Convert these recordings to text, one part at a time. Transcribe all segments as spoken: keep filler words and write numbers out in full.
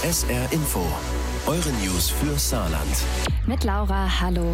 S R Info, eure News für Saarland. Mit Laura, hallo.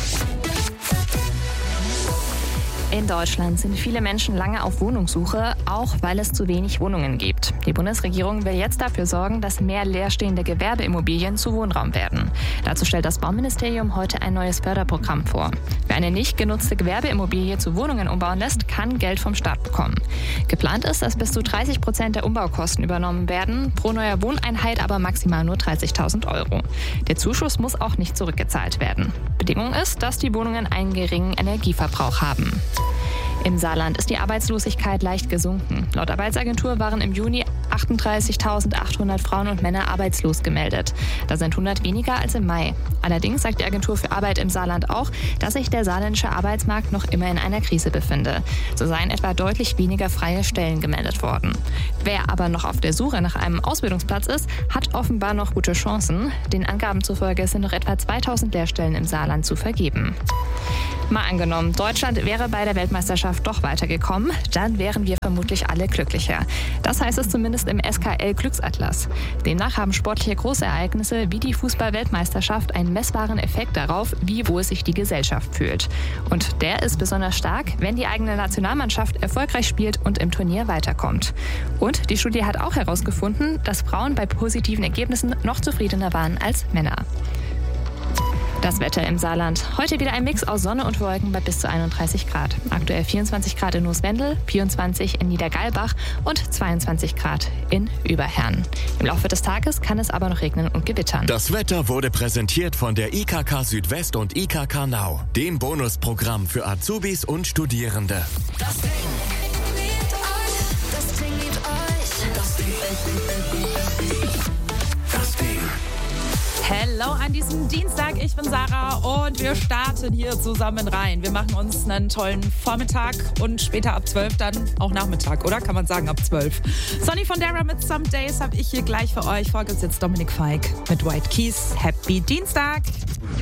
In Deutschland sind viele Menschen lange auf Wohnungssuche, auch weil es zu wenig Wohnungen gibt. Die Bundesregierung will jetzt dafür sorgen, dass mehr leerstehende Gewerbeimmobilien zu Wohnraum werden. Dazu stellt das Bauministerium heute ein neues Förderprogramm vor. Wer eine nicht genutzte Gewerbeimmobilie zu Wohnungen umbauen lässt, kann Geld vom Staat bekommen. Geplant ist, dass bis zu dreißig Prozent der Umbaukosten übernommen werden, pro neuer Wohneinheit aber maximal nur dreißigtausend Euro. Der Zuschuss muss auch nicht zurückgezahlt werden. Bedingung ist, dass die Wohnungen einen geringen Energieverbrauch haben. Im Saarland ist die Arbeitslosigkeit leicht gesunken. Laut Arbeitsagentur waren im Juni achtunddreißigtausendachthundert Frauen und Männer arbeitslos gemeldet. Das sind hundert weniger als im Mai. Allerdings sagt die Agentur für Arbeit im Saarland auch, dass sich der saarländische Arbeitsmarkt noch immer in einer Krise befinde. So seien etwa deutlich weniger freie Stellen gemeldet worden. Wer aber noch auf der Suche nach einem Ausbildungsplatz ist, hat offenbar noch gute Chancen. Den Angaben zufolge sind noch etwa zweitausend Lehrstellen im Saarland zu vergeben. Mal angenommen, Deutschland wäre bei der Weltmeisterschaft doch weitergekommen, dann wären wir vermutlich alle glücklicher. Das heißt es zumindest im S K L-Glücksatlas. Demnach haben sportliche Großereignisse wie die Fußball-Weltmeisterschaft einen messbaren Effekt darauf, wie wohl sich die Gesellschaft fühlt. Und der ist besonders stark, wenn die eigene Nationalmannschaft erfolgreich spielt und im Turnier weiterkommt. Und die Studie hat auch herausgefunden, dass Frauen bei positiven Ergebnissen noch zufriedener waren als Männer. Das Wetter im Saarland. Heute wieder ein Mix aus Sonne und Wolken bei bis zu einunddreißig Grad. Aktuell vierundzwanzig Grad in Nusswendel, vierundzwanzig in Niedergalbach und zweiundzwanzig Grad in Überherrn. Im Laufe des Tages kann es aber noch regnen und gewittern. Das Wetter wurde präsentiert von der I K K Südwest und I K K Now, dem Bonusprogramm für Azubis und Studierende. Das Ding liebt euch, das Ding liebt euch, das Ding, Das Ding. Hello an diesem Dienstag, ich bin Sarah und wir starten hier zusammen rein. Wir machen uns einen tollen Vormittag und später ab zwölf dann auch Nachmittag, oder? Kann man sagen, ab zwölf. Sonny von Dara mit Some Days habe ich hier gleich für euch. Vor gibt's jetzt Dominik Feig mit White Keys. Happy Dienstag!